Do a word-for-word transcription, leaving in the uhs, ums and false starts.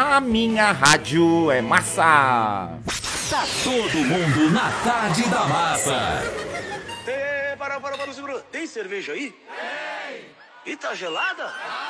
A minha rádio é massa. Tá todo mundo na Tarde da Massa. Ei, para, para, para, segura. Tem cerveja aí? Tem. E tá gelada?